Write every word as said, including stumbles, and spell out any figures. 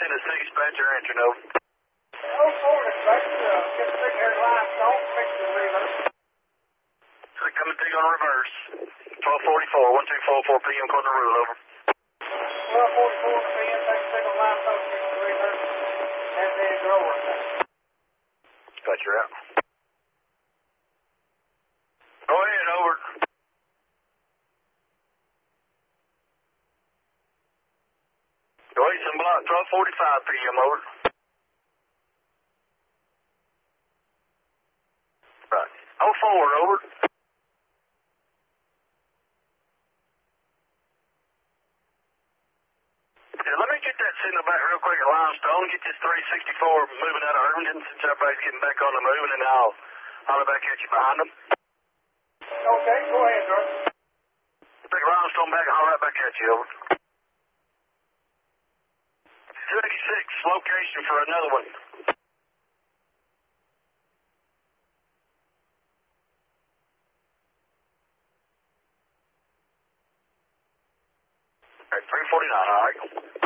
Tennessee, dispatcher answering over. Oh, four, dispatcher, uh, get the big haired limestone, fix the relay. So coming to you on reverse. twelve forty-four, one two four four P M, corner rule, over. twelve forty-four P M, take the signal limestone, fix the relay. And then go over. Dispatcher out. Go ahead, over. Go Eastern Block, twelve forty-five P M, over. Right. oh four, over. Yeah, let me get that signal back real quick at Limestone, get this three sixty-four moving out of Irvington since everybody's getting back on the move, and then I'll holler back at you behind them. Okay, go ahead, sir. Take Limestone back and holler right back at you, over. two eighty-six, location for another one. All right, three forty-nine, all right.